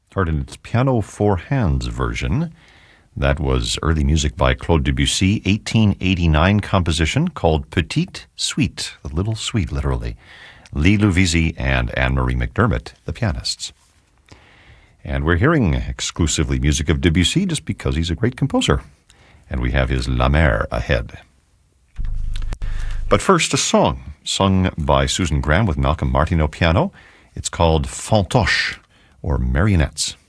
heard in its piano four hands version. That was early music by Claude Debussy, 1889 composition called Petite Suite, the little suite, literally. Lee Louvisi and Anne-Marie McDermott, the pianists. And we're hearing exclusively music of Debussy just because he's a great composer. And we have his La Mer ahead. But first, a song sung by Susan Graham with Malcolm Martineau piano. It's called Fantoche, or Marionettes.